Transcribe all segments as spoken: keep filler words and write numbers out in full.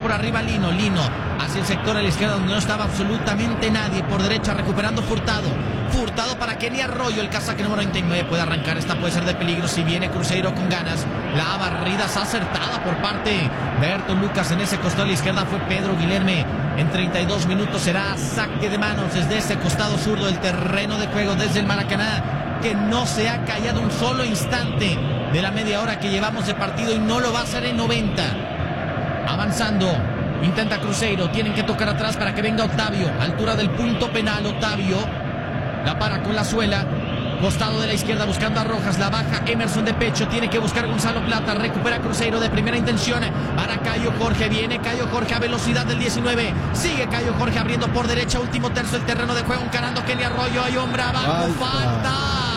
por arriba Lino, Lino hacia el sector a la izquierda donde no estaba absolutamente nadie. Por derecha recuperando Furtado. Furtado para Kenny Arroyo, el casaque número veintinueve. Puede arrancar, esta puede ser de peligro si viene Cruzeiro con ganas. La barrida es acertada por parte de Ayrton Lucas. En ese costado a la izquierda fue Pedro Guilherme. En treinta y dos minutos será saque de manos desde ese costado zurdo del terreno de juego, desde el Maracaná, que no se ha callado un solo instante de la media hora que llevamos de partido y no lo va a hacer en noventa. Avanzando, intenta Cruzeiro, tienen que tocar atrás para que venga Otavio, altura del punto penal. Otavio la para con la suela, costado de la izquierda buscando a Rojas, la baja Emerson de pecho, tiene que buscar Gonzalo Plata, recupera Cruzeiro de primera intención para Caio Jorge, viene Caio Jorge a velocidad del diecinueve, sigue Caio Jorge abriendo por derecha, último tercio del terreno de juego, encarando Kenny Arroyo, hay hombre abajo, falta.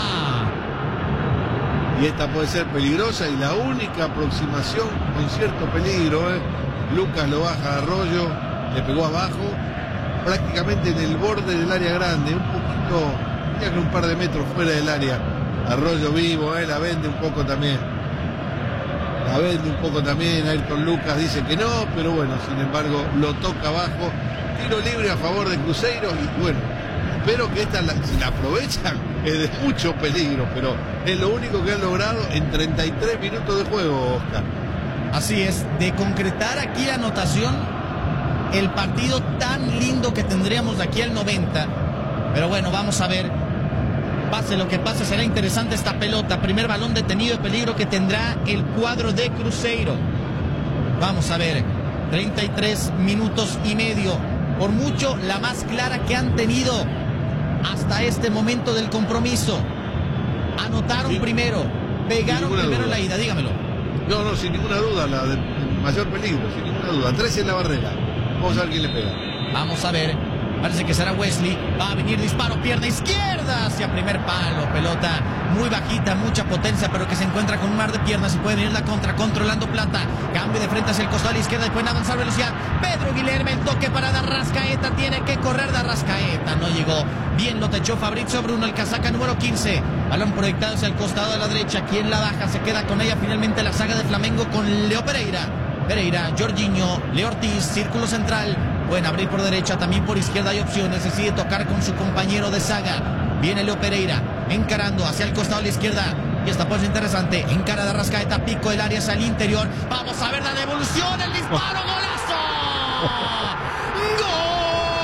Y esta puede ser peligrosa y la única aproximación con cierto peligro, ¿eh? Lucas lo baja a Arroyo, le pegó abajo, prácticamente en el borde del área grande, un poquito, ya que un par de metros fuera del área. Arroyo vivo, ¿eh? La vende un poco también. La vende un poco también. Ayrton Lucas dice que no, pero bueno, sin embargo, lo toca abajo. Tiro libre a favor de Cruzeiro y bueno, espero que esta, la, si la aprovechan, es de mucho peligro, pero es lo único que han logrado en treinta y tres minutos de juego, Oscar. Así es, de concretar aquí la anotación, el partido tan lindo que tendríamos de aquí al noventa. Pero bueno, vamos a ver. Pase lo que pase, será interesante esta pelota. Primer balón detenido de peligro que tendrá el cuadro de Cruzeiro. Vamos a ver, treinta y tres minutos y medio. Por mucho, la más clara que han tenido hasta este momento del compromiso. Anotaron sí, primero, pegaron primero duda. En la ida, dígamelo. No, no, sin ninguna duda, la de mayor peligro, sin ninguna duda. trece en la barrera. Vamos a ver quién le pega. Vamos a ver. Parece que será Wesley. Va a venir disparo, pierna izquierda hacia primer palo. Pelota muy bajita, mucha potencia, pero que se encuentra con un mar de piernas y puede venir la contra, controlando Plata. Cambio de frente hacia el costado a la izquierda y pueden avanzar velocidad. Pedro Guilherme, el toque para D'Arrascaeta. Tiene que correr D'Arrascaeta. No llegó. Bien lo techó Fabrizio Bruno, el casaca número quince. Balón proyectado hacia el costado de la derecha. Quien la baja, se queda con ella finalmente la saga de Flamengo con Leo Pereira. Pereira, Jorginho, Leo Ortiz, círculo central. Pueden abrir por derecha, también por izquierda hay opciones. Decide tocar con su compañero de saga. Viene Leo Pereira, encarando hacia el costado de la izquierda. Y esta pues interesante. Encara de Arrascaeta, pico del área hacia el interior. Vamos a ver la devolución, el disparo, golazo. ¡Gol!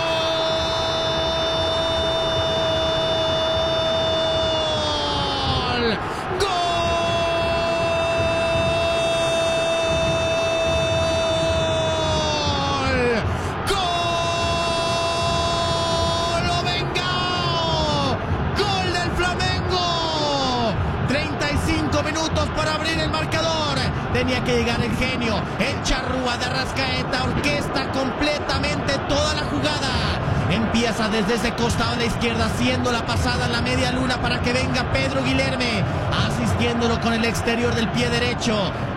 Para abrir el marcador, tenía que llegar el genio, el charrúa de Arrascaeta, orquesta completamente toda la jugada, empieza desde ese costado a la izquierda, haciendo la pasada en la media luna para que venga Pedro Guilherme, asistiéndolo con el exterior del pie derecho,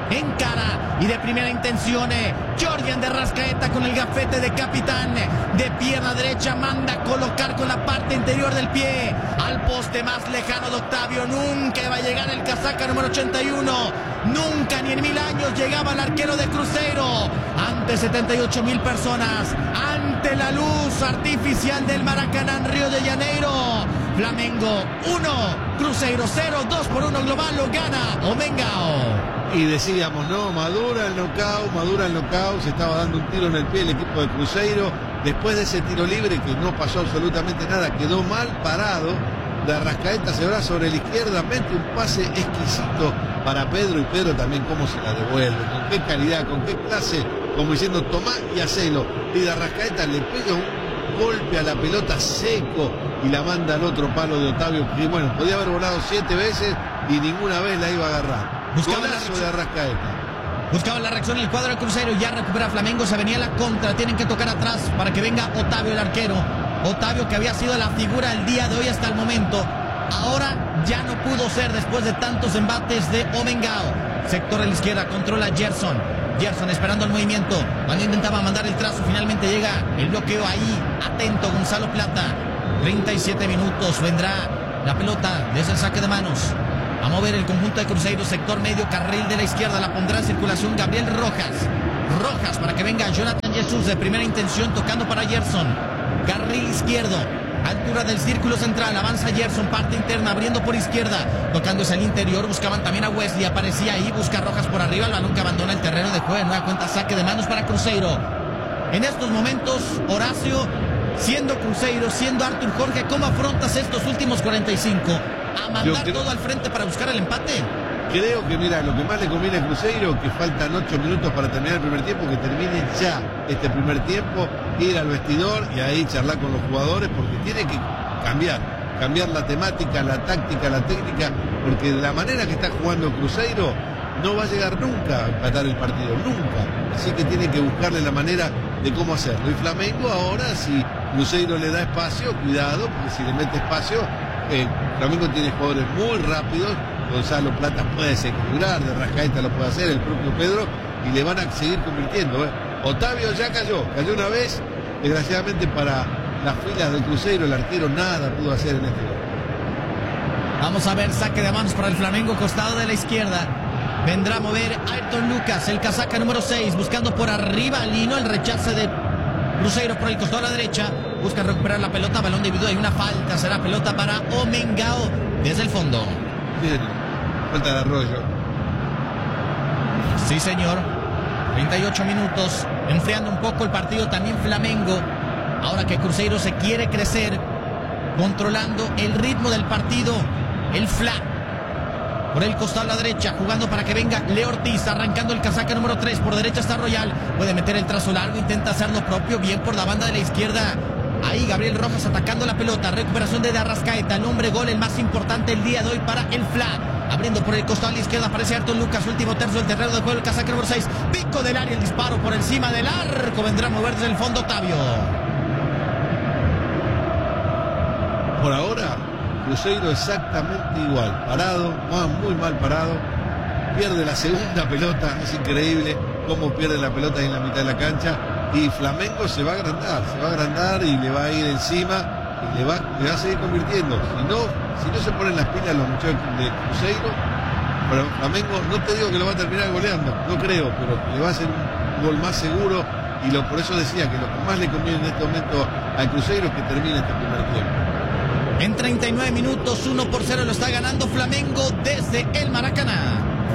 encara y de primera intención, Jordan de Arrascaeta con el gafete de capitán, de pierna derecha manda a colocar con la parte interior del pie, al poste más lejano de Octavio, nunca va a llegar el casaca número ochenta y uno, nunca ni en mil años llegaba el arquero de Cruzeiro, ante setenta y ocho mil personas, ante la luz artificial del Maracaná en Río de Janeiro. Flamengo uno, Cruzeiro cero, dos por uno global, lo gana Omengao. Y decíamos, no, madura el knockout, madura el knockout, se estaba dando un tiro en el pie el equipo de Cruzeiro, después de ese tiro libre que no pasó absolutamente nada, quedó mal parado, de Arrascaeta se va sobre la izquierda, mete un pase exquisito para Pedro, y Pedro también cómo se la devuelve, con qué calidad, con qué clase, como diciendo, tomá y hacelo, y de Arrascaeta le pega un golpe a la pelota seco y la manda al otro palo de Otavio, que bueno, podía haber volado siete veces y ninguna vez la iba a agarrar. Buscaba la, de Arrascaeta. Buscaba la reacción el cuadro del Cruzeiro, ya recupera Flamengo, se venía la contra, tienen que tocar atrás para que venga Otavio el arquero. Otavio que había sido la figura el día de hoy hasta el momento, ahora ya no pudo ser después de tantos embates de Omengao. Sector a la izquierda, controla Gerson. Gerson esperando el movimiento, cuando intentaba mandar el trazo, finalmente llega el bloqueo ahí, atento Gonzalo Plata. treinta y siete minutos, vendrá la pelota desde el saque de manos. A mover el conjunto de Cruzeiro, sector medio, carril de la izquierda, la pondrá en circulación Gabriel Rojas. Rojas para que venga Jonathan Juan Jesús de primera intención tocando para Gerson. Carril izquierdo. Altura del círculo central, avanza Gerson, parte interna, abriendo por izquierda, tocando hacia el interior, buscaban también a Wesley, aparecía ahí, busca Rojas por arriba, el balón que abandona el terreno de juego, nueva cuenta, saque de manos para Cruzeiro. En estos momentos, Horacio, siendo Cruzeiro, siendo Artur Jorge, ¿cómo afrontas estos últimos cuarenta y cinco? ¿A mandar creo, todo al frente para buscar el empate? Creo que, mira, lo que más le conviene a Cruzeiro, que faltan ocho minutos para terminar el primer tiempo, que termine ya este primer tiempo, ir al vestidor y ahí charlar con los jugadores, porque tiene que cambiar, cambiar la temática, la táctica, la técnica, porque de la manera que está jugando Cruzeiro no va a llegar nunca a empatar el partido, nunca. Así que tiene que buscarle la manera de cómo hacerlo. Y Flamengo ahora, si Cruzeiro le da espacio, cuidado, porque si le mete espacio, eh, Flamengo tiene jugadores muy rápidos. Gonzalo Plata puede desequilibrar, de Rascaeta lo puede hacer, el propio Pedro, y le van a seguir convirtiendo. ¿eh? Otavio ya cayó, cayó una vez, desgraciadamente para las filas del Cruzeiro, el arquero nada pudo hacer en este gol. Vamos a ver, saque de manos para el Flamengo, costado de la izquierda. Vendrá a mover Ayrton Lucas, el casaca número seis, buscando por arriba a Lino, el rechace de Cruzeiro por el costado a la derecha. Busca recuperar la pelota, balón dividido, hay una falta, será pelota para Omengao desde el fondo. Bien, falta de Arroyo. Sí, señor. treinta y ocho minutos, enfriando un poco el partido también Flamengo. Ahora que Cruzeiro se quiere crecer, controlando el ritmo del partido, el Fla. Por el costado a la derecha, jugando para que venga Leo Ortiz, arrancando el casaca número tres. Por derecha está Royal, puede meter el trazo largo, intenta hacer lo propio, bien por la banda de la izquierda. Ahí Gabriel Rojas atacando la pelota, recuperación de Arrascaeta, el hombre gol, el más importante el día de hoy para el Fla. Abriendo por el costado a la izquierda aparece Ayrton Lucas, último tercio del terreno de juego, el casaca número seis. Pico del área, el disparo por encima del arco, vendrá a mover desde el fondo Otavio. Por ahora, Cruzeiro exactamente igual, parado, muy mal parado, pierde la segunda pelota, es increíble cómo pierde la pelota ahí en la mitad de la cancha, y Flamengo se va a agrandar, se va a agrandar y le va a ir encima y le va, le va a seguir convirtiendo. Si no, si no se ponen las pilas los muchachos de Cruzeiro, pero Flamengo no te digo que lo va a terminar goleando, no creo, pero le va a hacer un gol más seguro, y lo, por eso decía que lo que más le conviene en este momento al Cruzeiro es que termine este primer tiempo. En treinta y nueve minutos, uno por cero lo está ganando Flamengo desde el Maracaná.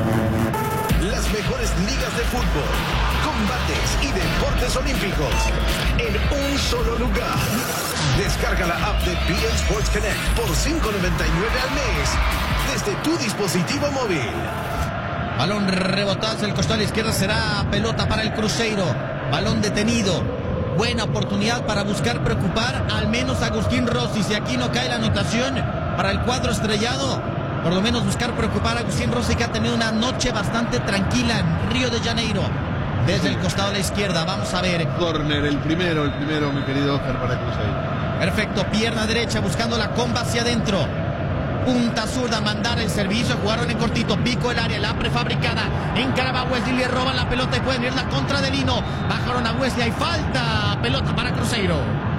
Las mejores ligas de fútbol, combates y deportes olímpicos en un solo lugar. Descarga la app de B N Sports Connect por cinco noventa y nueve al mes desde tu dispositivo móvil. Balón rebotado hacia el costado a la izquierda, será pelota para el Cruzeiro. Balón detenido. Buena oportunidad para buscar preocupar al menos a Agustín Rossi. Si aquí no cae la anotación para el cuadro estrellado, por lo menos buscar preocupar a Agustín Rossi, que ha tenido una noche bastante tranquila en Río de Janeiro. Desde el costado a la izquierda, vamos a ver. Corner, el primero, el primero, mi querido Oscar, para Cruzeiro. Perfecto, pierna derecha buscando la comba hacia adentro. Punta zurda, mandar el servicio, jugaron en cortito, pico el área, la prefabricada, encaraba a Wesley, le roban la pelota y pueden ir la contra de Lino, bajaron a Wesley, hay falta, pelota para Cruzeiro.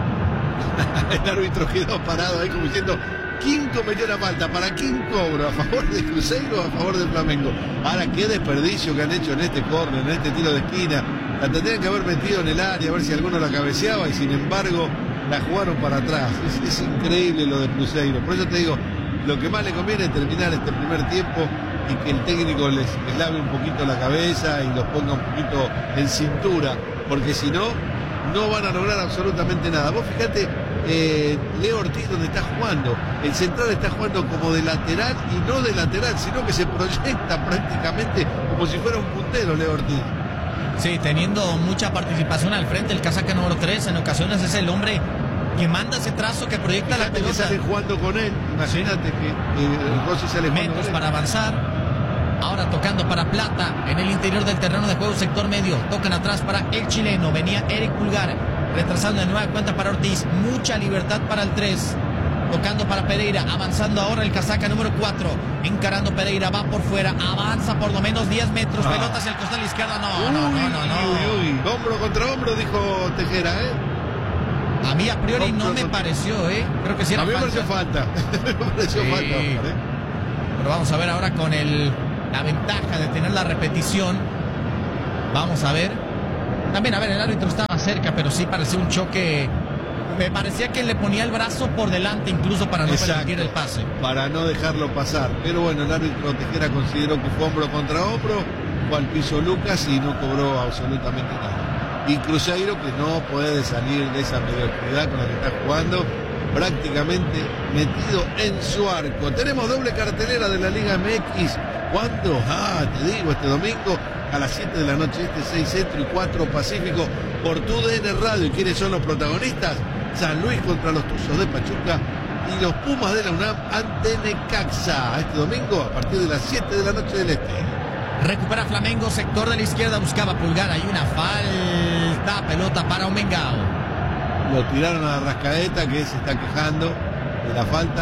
El árbitro quedó parado ahí como diciendo, ¿quién cometió la falta? ¿Para quién cobro? ¿A favor de Cruzeiro o a favor del Flamengo? Ahora, qué desperdicio que han hecho en este córner, en este tiro de esquina, la tendrían que haber metido en el área, a ver si alguno la cabeceaba, y sin embargo, la jugaron para atrás. Es, es increíble lo de Cruzeiro, por eso te digo, lo que más le conviene es terminar este primer tiempo y que el técnico les, les lave un poquito la cabeza y los ponga un poquito en cintura, porque si no, no van a lograr absolutamente nada. Vos fíjate, eh, Leo Ortiz donde está jugando, el central está jugando como de lateral y no de lateral, sino que se proyecta prácticamente como si fuera un puntero Leo Ortiz. Sí, teniendo mucha participación al frente, el casaca número tres, en ocasiones es el hombre que manda ese trazo, que proyecta Fíjate la pelota. Que sale jugando con él, imagínate que eh, Rossi sale jugando Metros con él. para avanzar. Ahora tocando para Plata en el interior del terreno de juego, sector medio. Tocan atrás para el chileno. Venía Eric Pulgar, retrasando de nueva cuenta para Ortiz. Mucha libertad para el tres. Tocando para Pereira, avanzando ahora el casaca número cuatro. Encarando Pereira, va por fuera, avanza por lo menos diez metros. Ah. Pelota hacia el costado a la izquierda. No, uy, no, no, no, no. Uy, uy. Hombro contra hombro, dijo Tejera, ¿eh? A mí a priori hombro no me contra... pareció, ¿eh? Creo que sí era a mí me falta. pareció falta. me pareció sí. falta, ¿eh? Pero vamos a ver ahora con el... la ventaja de tener la repetición. Vamos a ver. También, a ver, el árbitro estaba cerca, pero sí parecía un choque. Me parecía que le ponía el brazo por delante incluso para no permitir el pase. Para no dejarlo pasar. Pero bueno, el árbitro Tejera consideró que fue hombro contra hombro, fue al piso Lucas y no cobró absolutamente nada. Y Cruzeiro, que no puede salir de esa mediocridad con la que está jugando, prácticamente metido en su arco. Tenemos doble cartelera de la Liga M X. ¿Cuándo? Ah, te digo, este domingo a las siete de la noche, este seis Centro y cuatro Pacífico, por tu D N Radio. ¿Y quiénes son los protagonistas? San Luis contra los Tuzos de Pachuca y los Pumas de la UNAM ante Necaxa. Este domingo a partir de las siete de la noche del este. Recupera Flamengo, sector de la izquierda, buscaba Pulgar. Hay una falta, pelota para Omengao. Lo tiraron a Rascaeta, que se está quejando de la falta.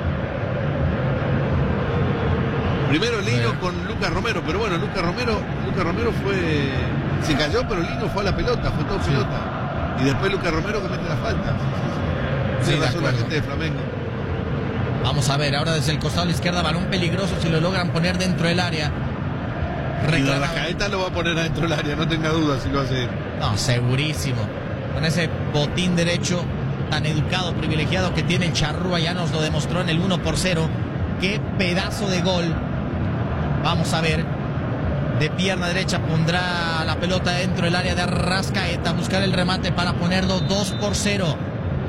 Primero Lino sí. con Lucas Romero, pero bueno, Lucas Romero, Lucas Romero fue. Se cayó, pero Lino fue a la pelota, fue todo sí. pelota. Y después Lucas Romero comete la falta. Sí, sí, razón la gente de Flamengo. Vamos a ver, ahora desde el costado de la izquierda, balón peligroso si lo logran poner dentro del área. Y la Rascaeta lo va a poner adentro del área, no tenga duda si lo hace. No, segurísimo. Con ese botín derecho tan educado, privilegiado que tiene el Charrúa, ya nos lo demostró en el uno por cero. Qué pedazo de gol. Vamos a ver. De pierna derecha pondrá la pelota dentro del área de Arrascaeta. Buscar el remate para ponerlo dos por cero.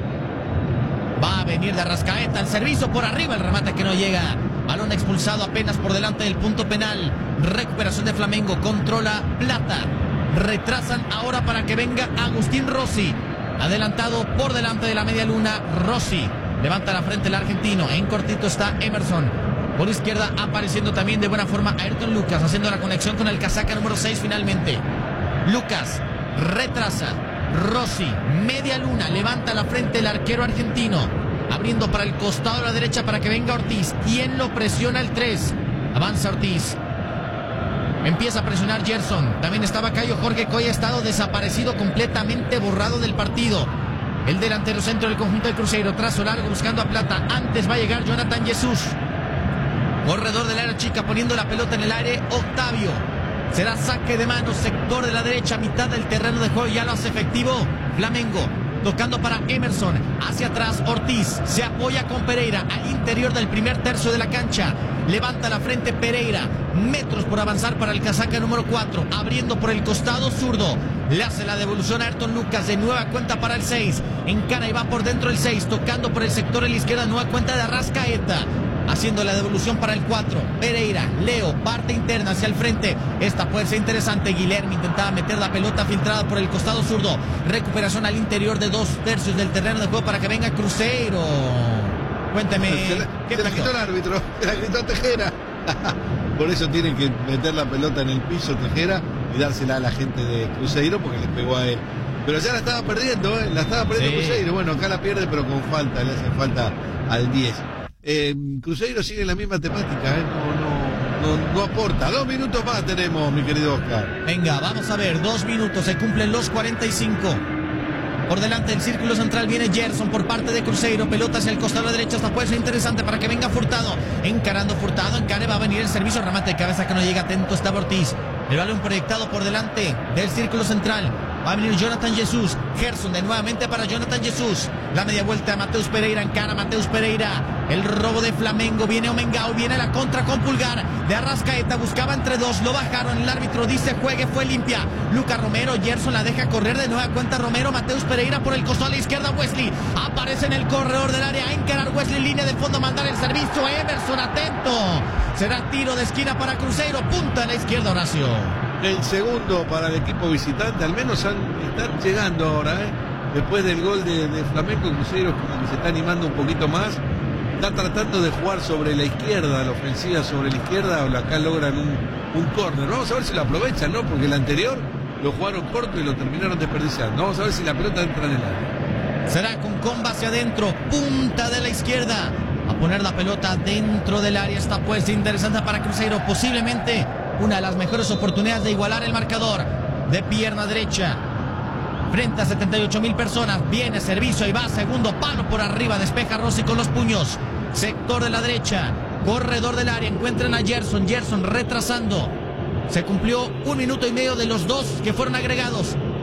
Va a venir de Arrascaeta. El servicio por arriba. El remate que no llega. Balón expulsado apenas por delante del punto penal. Recuperación de Flamengo. Controla Plata. Retrasan ahora para que venga Agustín Rossi. Adelantado por delante de la media luna. Rossi. Levanta la frente el argentino. En cortito está Emerson. Por izquierda apareciendo también de buena forma Ayrton Lucas, haciendo la conexión con el casaca número seis finalmente. Lucas retrasa. Rossi, media luna, levanta la frente el arquero argentino. Abriendo para el costado de la derecha para que venga Ortiz. ¿Quién lo presiona el tres? Avanza Ortiz. Empieza a presionar Gerson. También estaba Cayo Jorge, que hoy ha estado desaparecido, completamente borrado del partido. El delantero centro del conjunto de Cruzeiro. Trazo largo buscando a Plata. Antes va a llegar Jonathan Jesús. Corredor del área chica poniendo la pelota en el aire. Octavio. Será saque de mano, sector de la derecha, mitad del terreno de juego. Ya lo hace efectivo Flamengo. Tocando para Emerson. Hacia atrás Ortiz. Se apoya con Pereira al interior del primer tercio de la cancha. Levanta la frente Pereira. Metros por avanzar para el casaca número cuatro. Abriendo por el costado zurdo. Le hace la devolución a Ayrton Lucas. De nueva cuenta para el seis. Encara y va por dentro el seis. Tocando por el sector de la izquierda. Nueva cuenta de Arrascaeta. Haciendo la devolución para el cuatro. Pereira, Leo, parte interna hacia el frente. Esta puede ser interesante. Guilherme intentaba meter la pelota filtrada por el costado zurdo. Recuperación al interior de dos tercios del terreno de juego para que venga Cruzeiro. Cuénteme. Se la, ¿qué se la quitó el árbitro, se la quitó Tejera. Por eso tienen que meter la pelota en el piso Tejera y dársela a la gente de Cruzeiro porque les pegó a él. Pero ya la estaba perdiendo, ¿eh? La estaba perdiendo sí. Cruzeiro. Bueno, acá la pierde pero con falta, le hace falta al diez. Eh, Cruzeiro sigue en la misma temática, ¿eh? no, no, no, no aporta. Dos minutos más tenemos, mi querido Oscar. Venga, vamos a ver, dos minutos, se cumplen los cuarenta y cinco. Por delante del círculo central viene Gerson por parte de Cruzeiro. Pelota hacia el costado de la derecha. Esta puede ser interesante para que venga Furtado. Encarando Furtado. Encare va a venir el servicio. Remate de cabeza que no llega. Atento está Ortiz. El balón proyectado por delante del círculo central. Va a venir Jonathan Jesús. Gerson de nuevamente para Jonathan Jesús. La media vuelta a Mateus Pereira. Encara Mateus Pereira. El robo de Flamengo. Viene Omengao. Viene la contra con Pulgar. De Arrascaeta. Buscaba entre dos. Lo bajaron. El árbitro dice juegue. Fue limpia. Lucas Romero. Gerson la deja correr de nueva cuenta. Romero. Mateus Pereira por el costado a la izquierda. Wesley. Aparece en el corredor del área. A encarar Wesley. Línea de fondo. Mandar el servicio. Emerson atento. Será tiro de esquina para Cruzeiro. Punta a la izquierda, Horacio. El segundo para el equipo visitante, al menos han, están llegando ahora, ¿eh? Después del gol de, de Flamengo, Cruzeiro como que se está animando un poquito más, está tratando de jugar sobre la izquierda, la ofensiva sobre la izquierda, o acá logran un, un córner. Vamos a ver si lo aprovechan, ¿no? Porque el anterior lo jugaron corto y lo terminaron desperdiciando. Vamos a ver si la pelota entra en el área. Será con comba hacia adentro, punta de la izquierda, a poner la pelota dentro del área. Esta puede ser interesante para Cruzeiro, posiblemente una de las mejores oportunidades de igualar el marcador. De pierna derecha, frente a setenta y ocho mil personas, viene servicio y va, segundo palo por arriba, despeja Rossi con los puños. Sector de la derecha, corredor del área, encuentran a Gerson, Gerson retrasando. Se cumplió un minuto y medio de los dos que fueron agregados.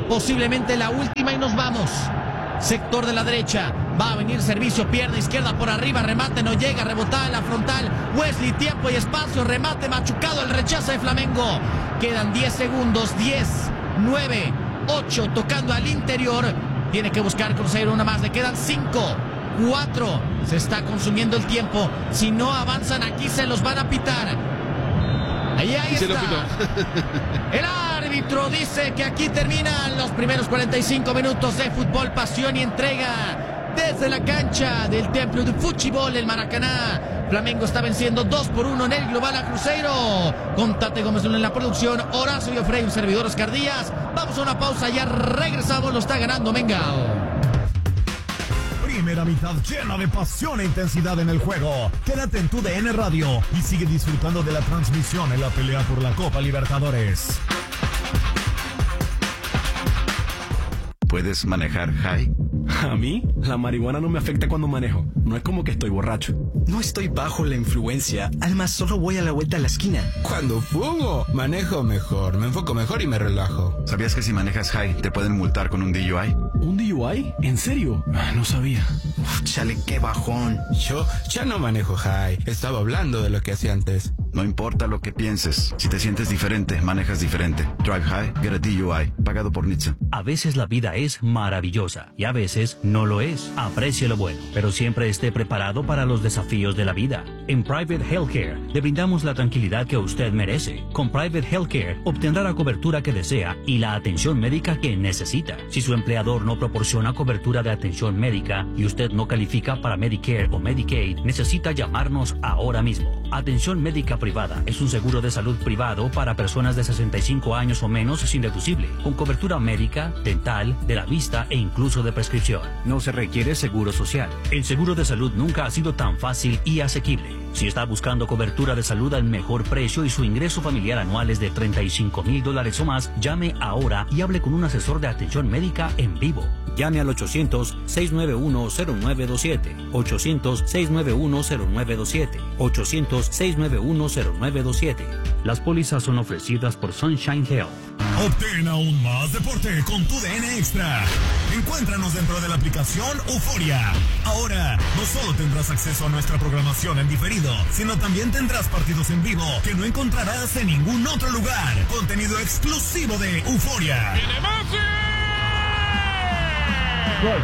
posiblemente la última y nos vamos. Sector de la derecha, va a venir servicio, pierna izquierda por arriba, remate no llega, rebotada en la frontal, Wesley, tiempo y espacio, remate machucado, el rechazo de Flamengo. Quedan diez segundos, diez, nueve, ocho, tocando al interior, tiene que buscar Cruzeiro una más, le quedan cinco, cuatro, se está consumiendo el tiempo, si no avanzan aquí se los van a pitar. Ahí, ahí está. El árbitro dice que aquí terminan los primeros cuarenta y cinco minutos de fútbol, pasión y entrega desde la cancha del Templo de Fútbol, el Maracaná. Flamengo está venciendo dos por uno en el global a Cruzeiro. Con Tate Gómez en la producción, Horacio Biofrey, un servidor Oscar Díaz. Vamos a una pausa, ya regresamos, lo está ganando Mengao. Primera mitad llena de pasión e intensidad en el juego. Quédate en tu D N Radio y sigue disfrutando de la transmisión en la pelea por la Copa Libertadores. ¿Puedes manejar high? A mí, la marihuana no me afecta cuando manejo. No es como que estoy borracho. No estoy bajo la influencia. Además, solo voy a la vuelta a la esquina. Cuando fumo, manejo mejor, me enfoco mejor y me relajo. ¿Sabías que si manejas high te pueden multar con un D U I? ¿Un D U I? ¿En serio? No sabía. Uf, chale, qué bajón. Yo ya no manejo high. Estaba hablando de lo que hacía antes. No importa lo que pienses. Si te sientes diferente, manejas diferente. Drive high, get a D U I. Pagado por N H T S A. A veces la vida es maravillosa y a veces no lo es. Aprecie lo bueno, pero siempre esté preparado para los desafíos de la vida. En Private Healthcare le brindamos la tranquilidad que usted merece. Con Private Healthcare obtendrá la cobertura que desea y la atención médica que necesita. Si su empleador no proporciona cobertura de atención médica y usted no califica para Medicare o Medicaid, necesita llamarnos ahora mismo. Atención médica privada es un seguro de salud privado para personas de sesenta y cinco años o menos sin deducible, con cobertura médica, dental, de la vista e incluso de prescripción. No se requiere seguro social. El seguro de salud nunca ha sido tan fácil y asequible. Si está buscando cobertura de salud al mejor precio y su ingreso familiar anual es de treinta y cinco mil dólares o más, llame ahora y hable con un asesor de atención médica en vivo. Llame al ochocientos, seis nueve uno, cero nueve dos siete, ochocientos, seis nueve uno, cero nueve dos siete, ochocientos, seis nueve uno, cero nueve dos siete. Las pólizas son ofrecidas por Sunshine Health. Obtén aún más deporte con tu D N Extra. Encuéntranos dentro de la aplicación Euforia. Ahora, no solo tendrás acceso a nuestra programación en diferido, sino también tendrás partidos en vivo que no encontrarás en ningún otro lugar. Contenido exclusivo de Euforia. ¡Viene Messi! ¡Gol!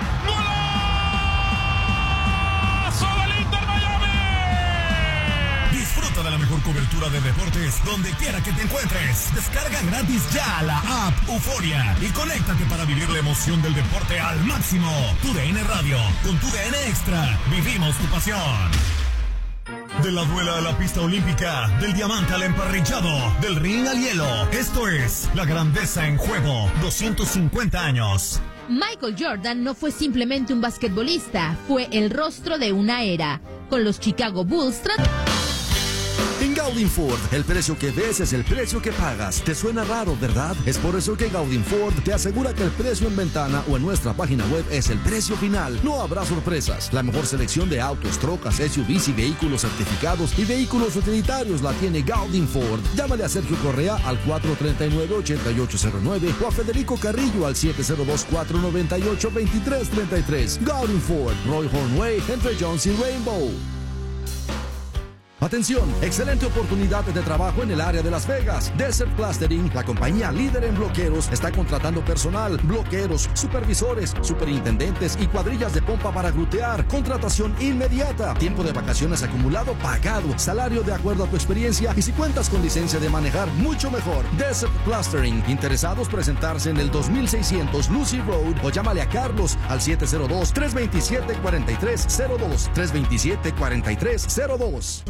¡Golazo del Inter Miami! Disfruta de la mejor cobertura de deportes donde quiera que te encuentres. Descarga gratis ya la app Euforia y conéctate para vivir la emoción del deporte al máximo. Tu D N Radio, con tu D N Extra, vivimos tu pasión. De la duela a la pista olímpica, del diamante al emparrillado, del ring al hielo. Esto es La Grandeza en Juego, doscientos cincuenta años. Michael Jordan no fue simplemente un basquetbolista, fue el rostro de una era. Con los Chicago Bulls... En Gaudin Ford, el precio que ves es el precio que pagas. ¿Te suena raro, verdad? Es por eso que Gaudin Ford te asegura que el precio en ventana o en nuestra página web es el precio final. No habrá sorpresas. La mejor selección de autos, trocas, S U Vs y vehículos certificados y vehículos utilitarios la tiene Gaudin Ford. Llámale a Sergio Correa al cuatro tres nueve, ocho ocho cero nueve o a Federico Carrillo al siete cero dos, cuatro nueve ocho, dos tres tres tres. Gaudin Ford, Roy Hornway, entre Jones y Rainbow. Atención, excelente oportunidad de trabajo en el área de Las Vegas. Desert Plastering, la compañía líder en bloqueros, está contratando personal, bloqueros, supervisores, superintendentes y cuadrillas de pompa para glutear. Contratación inmediata, tiempo de vacaciones acumulado pagado, salario de acuerdo a tu experiencia y si cuentas con licencia de manejar, mucho mejor. Desert Plastering, interesados presentarse en el dos mil seiscientos Lucy Road o llámale a Carlos al siete cero dos, tres dos siete, cuatro tres cero dos, tres dos siete, cuatro tres cero dos.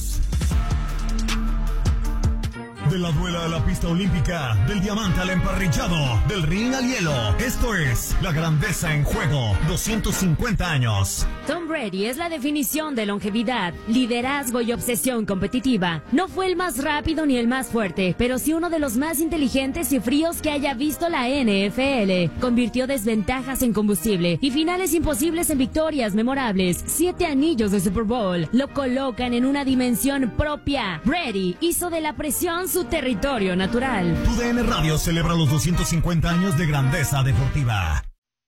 De la duela a la pista olímpica, del diamante al emparrillado, del ring al hielo. Esto es La Grandeza en Juego, doscientos cincuenta años. Tom Brady es la definición de longevidad, liderazgo y obsesión competitiva. No fue el más rápido ni el más fuerte, pero sí uno de los más inteligentes y fríos que haya visto la N F L. Convirtió desventajas en combustible y finales imposibles en victorias memorables. Siete anillos de Super Bowl lo colocan en una dimensión propia. Brady hizo de la presión su su territorio natural. Tu D N Radio celebra los doscientos cincuenta años de grandeza deportiva.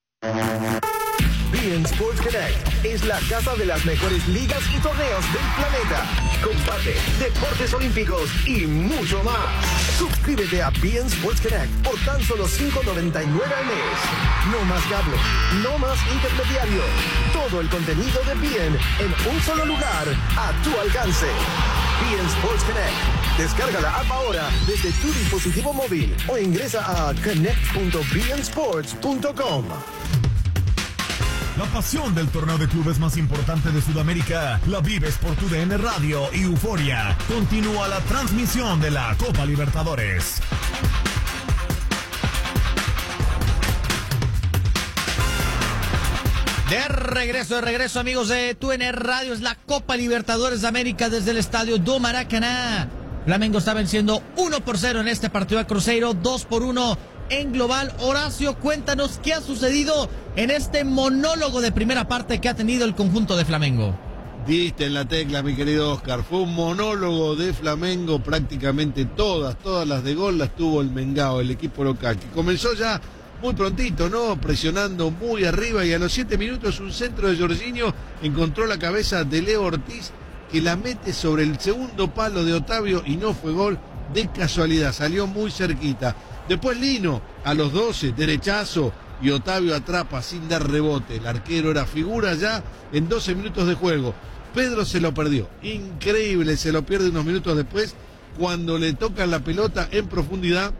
B N Sports Connect es la casa de las mejores ligas y torneos del planeta. Combate, deportes olímpicos y mucho más. Suscríbete a B N Sports Connect por tan solo cinco noventa y nueve al mes. No más cable, no más intermediario. Todo el contenido de B N en un solo lugar, a tu alcance. B N Sports Connect. Descarga la app ahora desde tu dispositivo móvil o ingresa a connect punto b n sports punto com. La pasión del torneo de clubes más importante de Sudamérica la vives por tu D N Radio y Euforia. Continúa la transmisión de la Copa Libertadores. De regreso, de regreso, amigos de Tu D N Radio, es la Copa Libertadores de América desde el estadio do Maracaná. Flamengo está venciendo uno por cero en este partido a Cruzeiro, dos por uno en global. Horacio, cuéntanos qué ha sucedido en este monólogo de primera parte que ha tenido el conjunto de Flamengo. Diste en la tecla, mi querido Oscar. Fue un monólogo de Flamengo, prácticamente todas, todas las de gol las tuvo el Mengao, el equipo local, que comenzó ya muy prontito, ¿no? Presionando muy arriba, y a los siete minutos un centro de Jorginho encontró la cabeza de Leo Ortiz, que la mete sobre el segundo palo de Otavio y no fue gol de casualidad, salió muy cerquita. Después Lino, a los doce, derechazo, y Otavio atrapa sin dar rebote. El arquero era figura ya en doce minutos de juego. Pedro se lo perdió, increíble, se lo pierde unos minutos después, cuando le tocan la pelota en profundidad.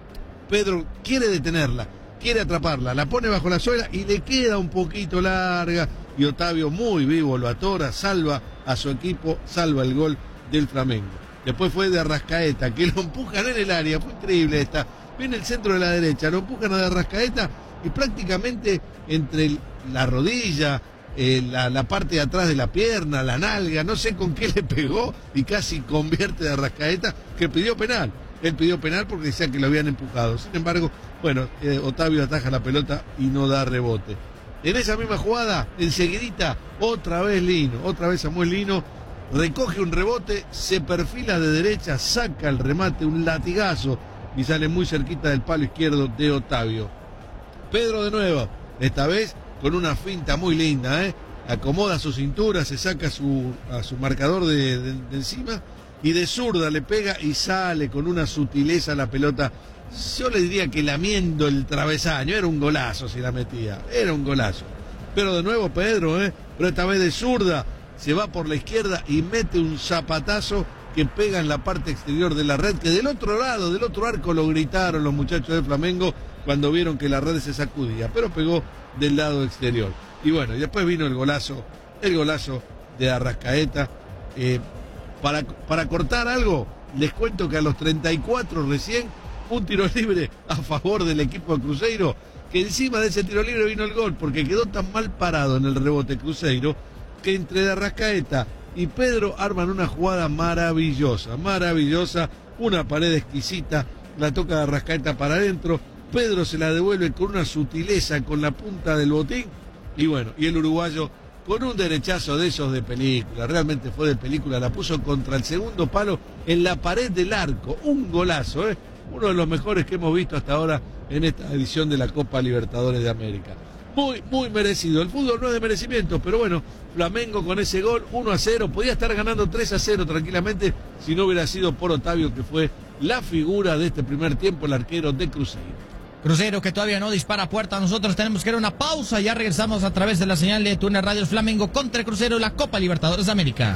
Pedro quiere detenerla, quiere atraparla, la pone bajo la suela y le queda un poquito larga, y Otavio muy vivo lo atora, salva a su equipo, salva el gol del Flamengo. Después fue de Arrascaeta, que lo empujan en el área, fue increíble esta, viene el centro de la derecha, lo empujan a de Arrascaeta y prácticamente entre el, la rodilla, eh, la, la parte de atrás de la pierna, la nalga, no sé con qué le pegó y casi convierte de Arrascaeta, que pidió penal. Él pidió penal porque decía que lo habían empujado. Sin embargo, bueno, eh, Otavio ataja la pelota y no da rebote. En esa misma jugada, enseguidita, otra vez Lino, otra vez Samuel Lino, recoge un rebote, se perfila de derecha, saca el remate, un latigazo, y sale muy cerquita del palo izquierdo de Otavio. Pedro de nuevo, esta vez con una finta muy linda, ¿eh? Acomoda su cintura, se saca su, a su marcador de, de, de encima, y de zurda le pega y sale con una sutileza la pelota. Yo le diría que lamiendo el travesaño, era un golazo si la metía, era un golazo. Pero de nuevo Pedro, ¿eh? Pero esta vez de zurda, se va por la izquierda y mete un zapatazo que pega en la parte exterior de la red, que del otro lado, del otro arco, lo gritaron los muchachos de Flamengo cuando vieron que la red se sacudía, pero pegó del lado exterior. Y bueno, y después vino el golazo, el golazo de Arrascaeta. Eh, para, para cortar algo, les cuento que a los treinta y cuatro recién, un tiro libre a favor del equipo de Cruzeiro, que encima de ese tiro libre vino el gol, porque quedó tan mal parado en el rebote Cruzeiro, que entre Arrascaeta y Pedro arman una jugada maravillosa, maravillosa, una pared exquisita, la toca de Arrascaeta para adentro, Pedro se la devuelve con una sutileza con la punta del botín, y bueno, y el uruguayo con un derechazo de esos de película, realmente fue de película, la puso contra el segundo palo en la pared del arco, un golazo, ¿eh? Uno de los mejores que hemos visto hasta ahora en esta edición de la Copa Libertadores de América. Muy, muy merecido. El fútbol no es de merecimiento, pero bueno, Flamengo con ese gol, uno a cero, podía estar ganando tres a cero tranquilamente si no hubiera sido por Otavio, que fue la figura de este primer tiempo, el arquero de Cruzeiro. Cruzeiro que todavía no dispara puerta. Nosotros tenemos que ir a una pausa. Ya regresamos a través de la señal de Tu D N Radio. Flamengo contra Cruzeiro, la Copa Libertadores de América.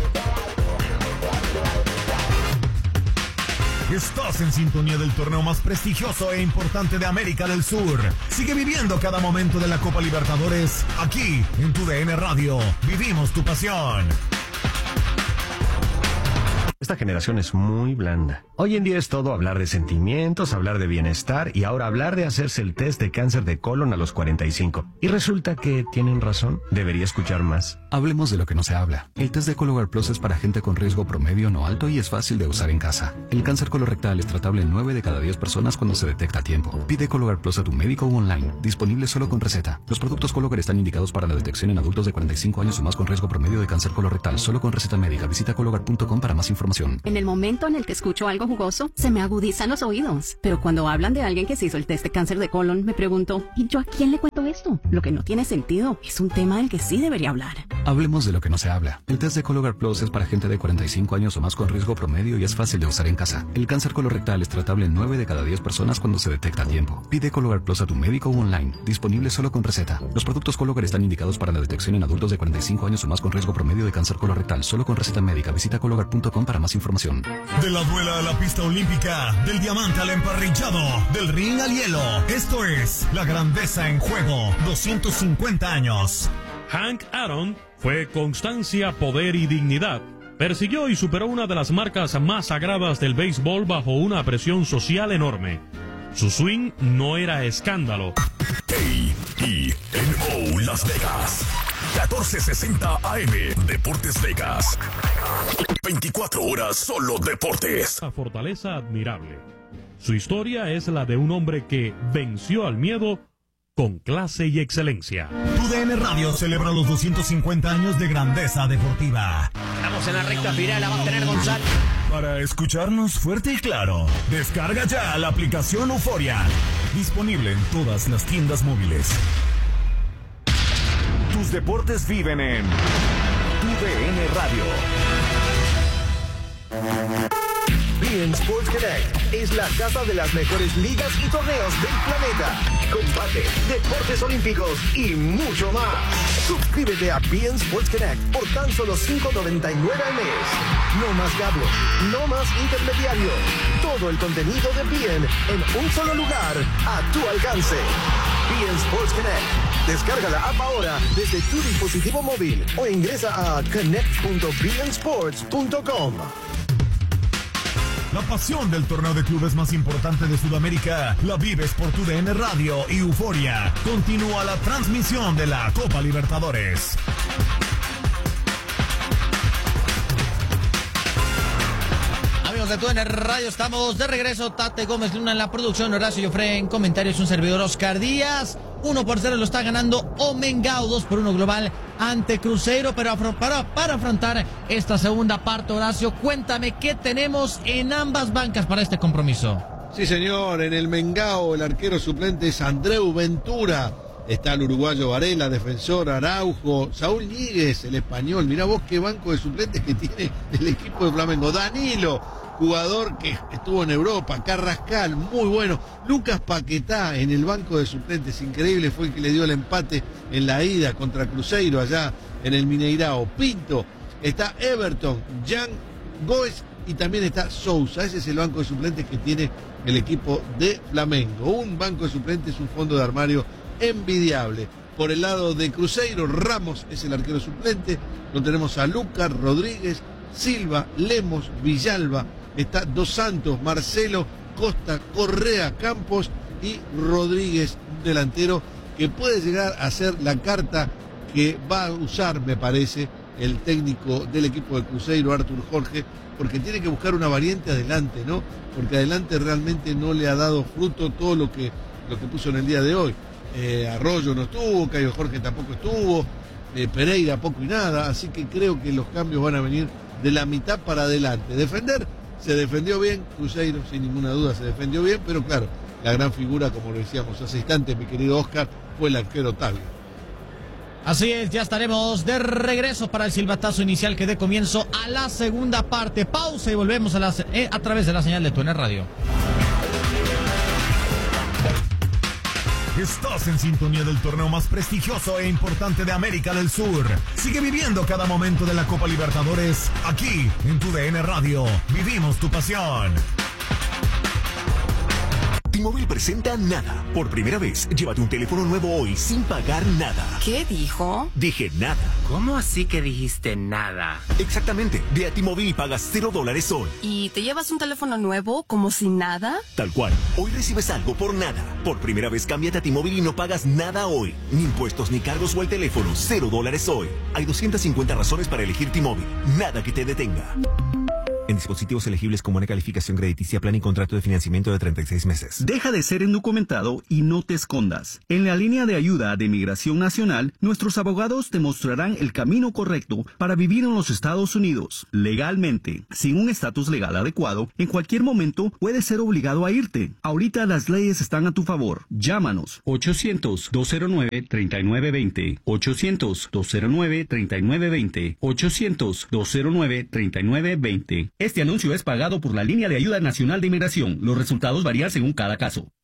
Estás en sintonía del torneo más prestigioso e importante de América del Sur. Sigue viviendo cada momento de la Copa Libertadores aquí en Tu D N Radio. Vivimos tu pasión. Esta generación es muy blanda. Hoy en día es todo hablar de sentimientos, hablar de bienestar y ahora hablar de hacerse el test de cáncer de colon a los cuarenta y cinco. Y resulta que tienen razón. Debería escuchar más. Hablemos de lo que no se habla. El test de Cologuard Plus es para gente con riesgo promedio no alto y es fácil de usar en casa. El cáncer colorectal es tratable en nueve de cada diez personas cuando se detecta a tiempo. Pide Cologuard Plus a tu médico o online. Disponible solo con receta. Los productos Cologuard están indicados para la detección en adultos de cuarenta y cinco años o más con riesgo promedio de cáncer colorectal. Solo con receta médica. Visita cologuard punto com para más información. información. En el momento en el que escucho algo jugoso, se me agudizan los oídos. Pero cuando hablan de alguien que se hizo el test de cáncer de colon, me pregunto, ¿y yo a quién le cuento esto? Lo que no tiene sentido. Es un tema del que sí debería hablar. Hablemos de lo que no se habla. El test de Cologuard Plus es para gente de cuarenta y cinco años o más con riesgo promedio y es fácil de usar en casa. El cáncer colorectal es tratable en nueve de cada diez personas cuando se detecta a tiempo. Pide Cologuard Plus a tu médico o online. Disponible solo con receta. Los productos Cologuard están indicados para la detección en adultos de cuarenta y cinco años o más con riesgo promedio de cáncer colorectal. Solo con receta médica. Visita cologuard punto com para más información. De la duela a la pista olímpica, del diamante al emparrillado, del ring al hielo. Esto es La Grandeza en Juego. doscientos cincuenta años. Hank Aaron fue constancia, poder y dignidad. Persiguió y superó una de las marcas más sagradas del béisbol bajo una presión social enorme. Su swing no era escándalo. A E N O Las Vegas. catorce sesenta A M Deportes Vegas. veinticuatro horas solo deportes. Una fortaleza admirable. Su historia es la de un hombre que venció al miedo con clase y excelencia. Tu D N Radio celebra los doscientos cincuenta años de grandeza deportiva. Estamos en la recta final, la va a tener González. Para escucharnos fuerte y claro, descarga ya la aplicación Euforia. Disponible en todas las tiendas móviles. Tus deportes viven en Tu D N Radio. B N Sports Connect es la casa de las mejores ligas y torneos del planeta. Combate, deportes olímpicos y mucho más. Suscríbete a B N Sports Connect por tan solo cinco noventa y nueve al mes. No más cable, no más intermediario. Todo el contenido de B N en un solo lugar, a tu alcance. B N Sports Connect. Descarga la app ahora desde tu dispositivo móvil o ingresa a connect punto b n sports punto com. La pasión del torneo de clubes más importante de Sudamérica la vives por Tu D N Radio y Euforia. Continúa la transmisión de la Copa Libertadores. Amigos de Tu D N Radio, estamos de regreso. Tate Gómez Luna en la producción, Horacio Joffre en comentarios, un servidor Oscar Díaz. uno por cero lo está ganando Omengao, dos por uno global ante Cruzeiro, pero para, para afrontar esta segunda parte, Horacio, cuéntame qué tenemos en ambas bancas para este compromiso. Sí, señor, en el Mengao el arquero suplente es Andreu Ventura. Está el uruguayo Varela, defensor Araujo, Saúl Ñíguez, el español. Mirá vos qué banco de suplentes que tiene el equipo de Flamengo. Danilo, jugador que estuvo en Europa. Carrascal, muy bueno. Lucas Paquetá en el banco de suplentes, increíble, fue el que le dio el empate en la ida contra Cruzeiro allá en el Mineirao. Pinto, está Everton, Jan Goes y también está Sousa. Ese es el banco de suplentes que tiene el equipo de Flamengo. Un banco de suplentes, un fondo de armario envidiable. Por el lado de Cruzeiro, Ramos es el arquero suplente. Lo tenemos a Lucas, Rodríguez, Silva, Lemos, Villalba. Está Dos Santos, Marcelo, Costa, Correa, Campos y Rodríguez, delantero que puede llegar a ser la carta que va a usar, me parece, el técnico del equipo de Cruzeiro, Artur Jorge, porque tiene que buscar una variante adelante, ¿no? Porque adelante realmente no le ha dado fruto todo lo que, lo que puso en el día de hoy. Eh, Arroyo no estuvo, Cayo Jorge tampoco estuvo, eh, Pereira poco y nada, así que creo que los cambios van a venir de la mitad para adelante. Defender, se defendió bien, Cruzeiro sin ninguna duda se defendió bien, pero claro, la gran figura, como lo decíamos hace instantes, mi querido Oscar, fue el arquero Otavio. Así es, ya estaremos de regreso para el silbatazo inicial que dé comienzo a la segunda parte. Pausa y volvemos a, la, eh, a través de la señal de Tu D N Radio. Estás en sintonía del torneo más prestigioso e importante de América del Sur. Sigue viviendo cada momento de la Copa Libertadores aquí en Tu D N Radio. Vivimos tu pasión. T-Mobile presenta Nada. Por primera vez, llévate un teléfono nuevo hoy sin pagar nada. ¿Qué dijo? Dije nada. ¿Cómo así que dijiste nada? Exactamente. Ve a T-Mobile y pagas cero dólares hoy. ¿Y te llevas un teléfono nuevo como si nada? Tal cual. Hoy recibes algo por nada. Por primera vez, cámbiate a T-Mobile y no pagas nada hoy. Ni impuestos, ni cargos o el teléfono. Cero dólares hoy. Hay doscientas cincuenta razones para elegir T-Mobile. Nada que te detenga. en dispositivos elegibles con buena calificación crediticia, plan y contrato de financiamiento de treinta y seis meses. Deja de ser indocumentado y no te escondas. En la línea de ayuda de Migración Nacional, nuestros abogados te mostrarán el camino correcto para vivir en los Estados Unidos legalmente. Sin un estatus legal adecuado, en cualquier momento puedes ser obligado a irte. Ahorita las leyes están a tu favor. Llámanos ochocientos, dos cero nueve, treinta y nueve veinte, ochocientos, dos cero nueve, treinta y nueve veinte, ochocientos, dos cero nueve, treinta y nueve veinte. Este anuncio es pagado por la Línea de Ayuda Nacional de Inmigración. Los resultados varían según cada caso.